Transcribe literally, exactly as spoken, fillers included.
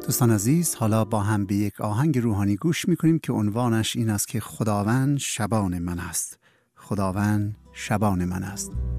دوستان عزیز، حالا با هم به یک آهنگ روحانی گوش میکنیم که عنوانش این است که خداوند شبان من است. خداوند شبان من است.